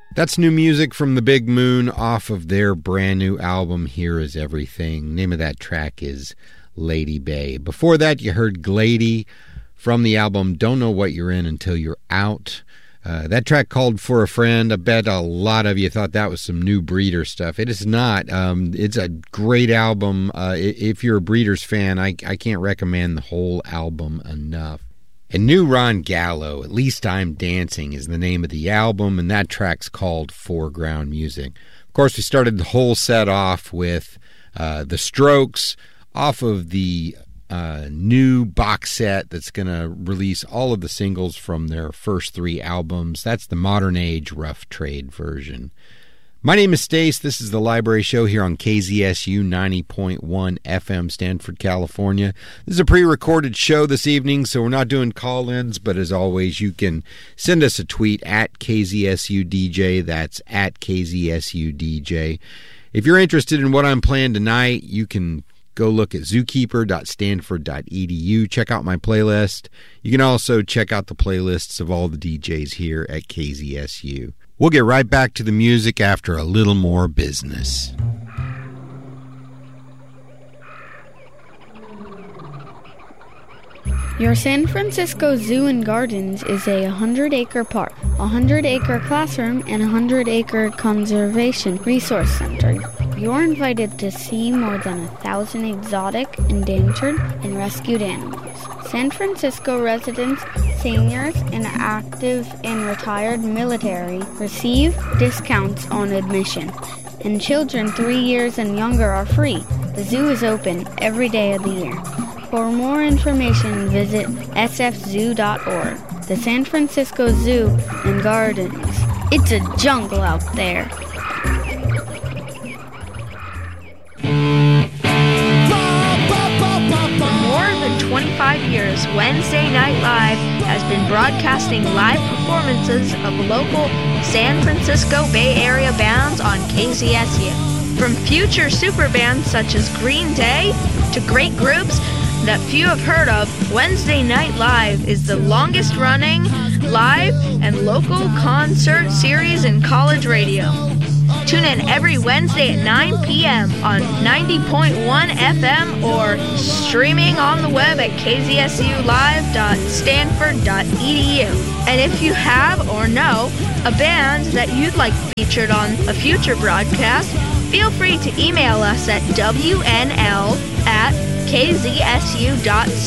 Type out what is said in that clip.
That's new music from the Big Moon off of their brand new album, Here Is Everything. Name of that track is Lady Bay. Before that, you heard Glady from the album Don't Know What You're In Until You're Out. That track called For a Friend. I bet a lot of you thought that was some new Breeder stuff. It is not. It's a great album. If you're a Breeders fan, I can't recommend the whole album enough. And new Ron Gallo, At Least I'm Dancing, is the name of the album, and that track's called Foreground Music. Of course, we started the whole set off with The Strokes off of the new box set that's going to release all of the singles from their first 3 albums. That's the Modern Age Rough Trade version. My name is Stace. This is the Library Show here on KZSU 90.1 FM, Stanford, California. This is a pre-recorded show this evening, so we're not doing call-ins, but as always, you can send us a tweet at KZSUDJ. That's at KZSUDJ. If you're interested in what I'm playing tonight, you can go look at zookeeper.stanford.edu. Check out my playlist. You can also check out the playlists of all the DJs here at KZSU. We'll get right back to the music after a little more business. Your San Francisco Zoo and Gardens is a 100-acre park, a 100-acre classroom, and a 100-acre conservation resource center. You're invited to see more than 1,000 exotic, endangered, and rescued animals. San Francisco residents, seniors, and active and retired military receive discounts on admission, and children 3 years and younger are free. The zoo is open every day of the year. For more information, visit sfzoo.org. The San Francisco Zoo and Gardens. It's a jungle out there. For more than 25 years, Wednesday Night Live has been broadcasting live performances of local San Francisco Bay Area bands on KZSU. From future super bands such as Green Day to great groups that few have heard of, Wednesday Night Live is the longest running live and local concert series in college radio. Tune in every Wednesday at 9 p.m. on 90.1 FM or streaming on the web at kzsulive.stanford.edu. And if you have or know a band that you'd like featured on a future broadcast, feel free to email us at wnl@kzsu.stanford.edu.